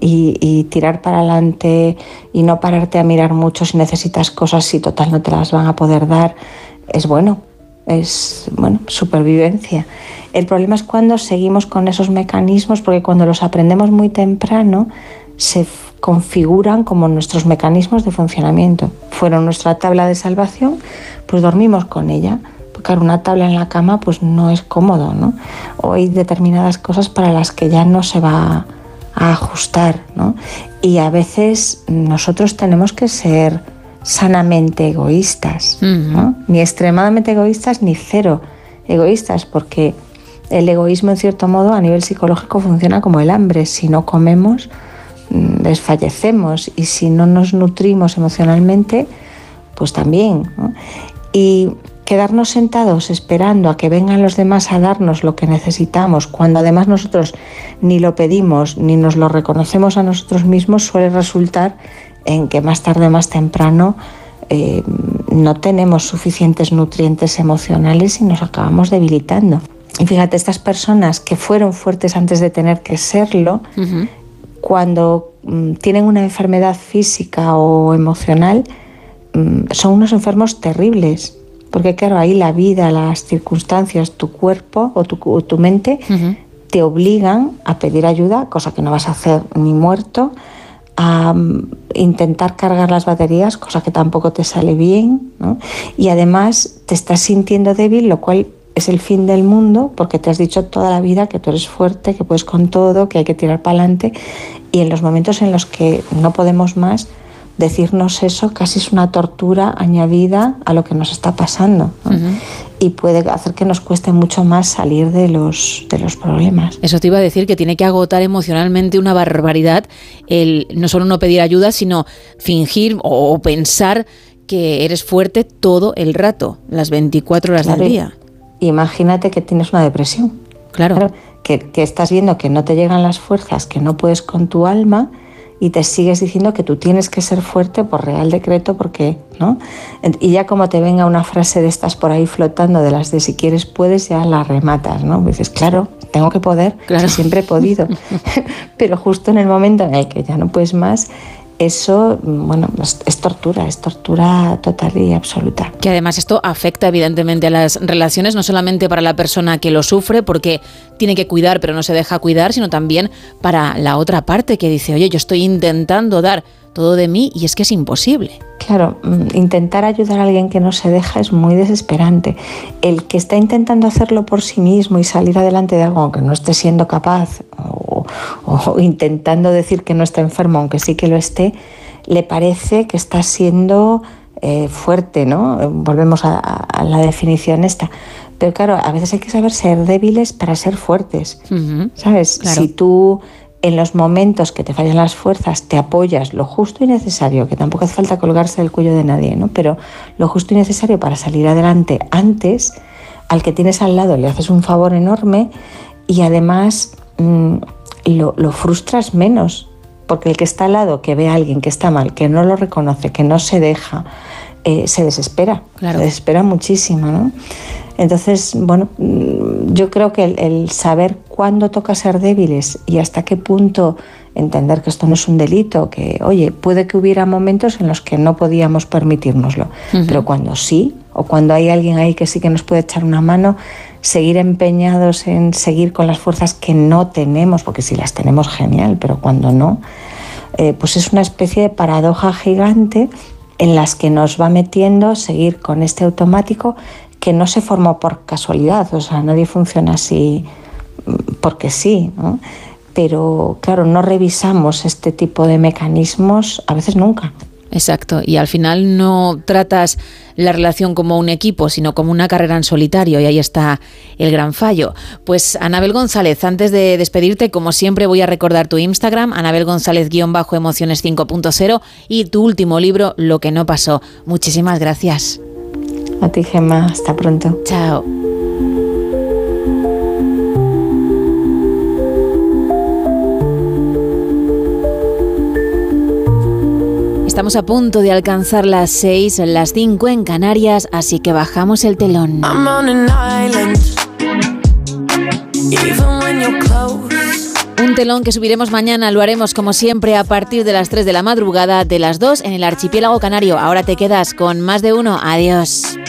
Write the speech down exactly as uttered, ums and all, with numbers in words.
y, y tirar para adelante y no pararte a mirar mucho si necesitas cosas, si total no te las van a poder dar, es bueno, es bueno, supervivencia. El problema es cuando seguimos con esos mecanismos, porque cuando los aprendemos muy temprano se f- configuran como nuestros mecanismos de funcionamiento. Fueron nuestra tabla de salvación, pues dormimos con ella. Porque una tabla en la cama pues no es cómodo, ¿no? O hay determinadas cosas para las que ya no se va a ajustar, ¿no? Y a veces nosotros tenemos que ser sanamente egoístas, ¿no? Ni extremadamente egoístas ni cero egoístas, porque el egoísmo en cierto modo a nivel psicológico funciona como el hambre. Si no comemos, desfallecemos, y si no nos nutrimos emocionalmente, pues también, ¿no? Y quedarnos sentados esperando a que vengan los demás a darnos lo que necesitamos, cuando además nosotros ni lo pedimos ni nos lo reconocemos a nosotros mismos, suele resultar en que más tarde o más temprano eh, no tenemos suficientes nutrientes emocionales y nos acabamos debilitando. Y fíjate, estas personas que fueron fuertes antes de tener que serlo, uh-huh. cuando um, tienen una enfermedad física o emocional, um, son unos enfermos terribles. Porque claro, ahí la vida, las circunstancias, tu cuerpo o tu, o tu mente uh-huh. te obligan a pedir ayuda, cosa que no vas a hacer ni muerto, a um, intentar cargar las baterías, cosa que tampoco te sale bien, ¿no? Y además te estás sintiendo débil, lo cual es el fin del mundo, porque te has dicho toda la vida que tú eres fuerte, que puedes con todo, que hay que tirar para adelante, y en los momentos en los que no podemos más, decirnos eso casi es una tortura añadida a lo que nos está pasando, ¿no? Uh-huh. Y puede hacer que nos cueste mucho más salir de los, de los problemas. Eso te iba a decir, que tiene que agotar emocionalmente una barbaridad el no solo no pedir ayuda, sino fingir o, o pensar que eres fuerte todo el rato, las veinticuatro horas claro, del día. Imagínate que tienes una depresión. Claro. claro que, que estás viendo que no te llegan las fuerzas, que no puedes con tu alma, y te sigues diciendo que tú tienes que ser fuerte por real decreto, porque, ¿no? Y ya como te venga una frase de estas por ahí flotando, de las de si quieres puedes, ya la rematas, ¿no? Dices, claro, tengo que poder, claro. Si siempre he podido. Pero justo en el momento en el que ya no puedes más, eso, bueno, es, es tortura, es tortura total y absoluta. Que además esto afecta evidentemente a las relaciones, no solamente para la persona que lo sufre, porque tiene que cuidar pero no se deja cuidar, sino también para la otra parte que dice, oye, yo estoy intentando dar todo de mí y es que es imposible. Claro, intentar ayudar a alguien que no se deja es muy desesperante. El que está intentando hacerlo por sí mismo y salir adelante de algo aunque no esté siendo capaz, o, o intentando decir que no está enfermo aunque sí que lo esté, le parece que está siendo eh, fuerte, ¿no? Volvemos a, a la definición esta. Pero claro, a veces hay que saber ser débiles para ser fuertes, uh-huh. ¿Sabes? Claro. Si tú en los momentos que te fallan las fuerzas te apoyas lo justo y necesario, que tampoco hace falta colgarse del cuello de nadie, ¿no? Pero lo justo y necesario para salir adelante antes, al que tienes al lado le haces un favor enorme y además mmm, lo, lo frustras menos, porque el que está al lado, que ve a alguien que está mal, que no lo reconoce, que no se deja, eh, se desespera, claro. Se desespera muchísimo, ¿no? Entonces, bueno, yo creo que el, el saber cuándo toca ser débiles y hasta qué punto entender que esto no es un delito, que, oye, puede que hubiera momentos en los que no podíamos permitírnoslo, uh-huh. pero cuando sí, o cuando hay alguien ahí que sí que nos puede echar una mano, seguir empeñados en seguir con las fuerzas que no tenemos, porque si las tenemos, genial, pero cuando no, eh, pues es una especie de paradoja gigante en las que nos va metiendo seguir con este automático que no se formó por casualidad, o sea, nadie funciona así porque sí, ¿no? Pero claro, no revisamos este tipo de mecanismos a veces nunca. Exacto, y al final no tratas la relación como un equipo, sino como una carrera en solitario, y ahí está el gran fallo. Pues Anabel González, antes de despedirte, como siempre voy a recordar tu Instagram, Anabel González guión bajo emociones cinco punto cero, y tu último libro, Lo que no pasó. Muchísimas gracias. A ti, Gemma, hasta pronto. Chao. Estamos a punto de alcanzar las seis, las cinco en Canarias, así que bajamos el telón. I'm on an island, even when you're close. Un Un telón que subiremos mañana, lo haremos como siempre a partir de las tres de la madrugada, de las dos en el archipiélago canario. Ahora te quedas con Más de Uno. Adiós.